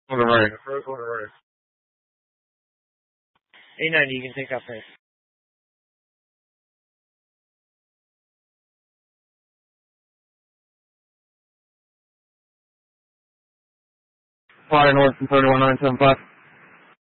On the right. First on the right. 890, you can take off first. Fly north from 31975.